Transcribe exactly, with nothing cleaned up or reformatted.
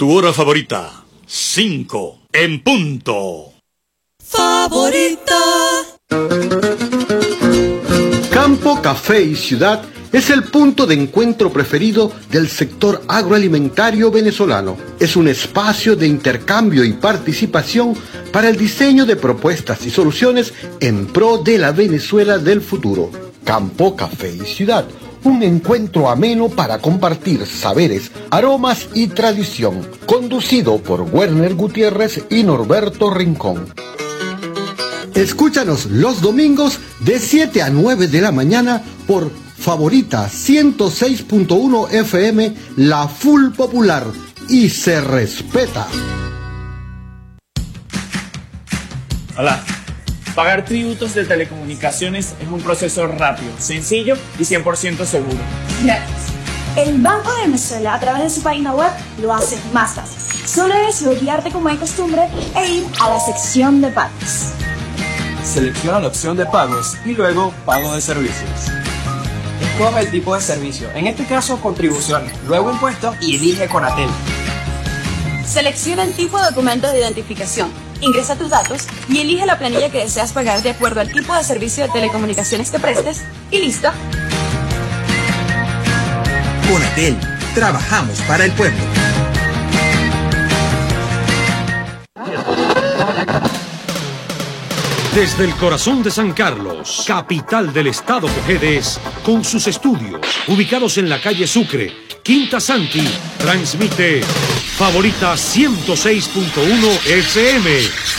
Tu hora favorita, cinco en punto. Favorita. Campo, Café y Ciudad es el punto de encuentro preferido del sector agroalimentario venezolano. Es un espacio de intercambio y participación para el diseño de propuestas y soluciones en pro de la Venezuela del futuro. Campo, Café y Ciudad, un encuentro ameno para compartir saberes, aromas y tradición, conducido por Werner Gutiérrez y Norberto Rincón. Escúchanos los domingos de siete a nueve de la mañana por Favorita ciento seis punto uno F M, la Full Popular, y se respeta. Hola. Pagar tributos de telecomunicaciones es un proceso rápido, sencillo y cien por ciento seguro. Gracias. El Banco de Venezuela, a través de su página web, lo hace más fácil. Solo debes loguearte como de costumbre e ir a la sección de pagos. Selecciona la opción de pagos y luego pago de servicios. Escoge el tipo de servicio, en este caso contribuciones, luego impuestos y elige Conatel. Selecciona el tipo de documentos de identificación, ingresa tus datos y elige la planilla que deseas pagar de acuerdo al tipo de servicio de telecomunicaciones que prestes y listo. Conatel, trabajamos para el pueblo. Desde el corazón de San Carlos, capital del estado Cojedes, con sus estudios ubicados en la calle Sucre, Quinta Santi, transmite Favorita ciento seis punto uno F M,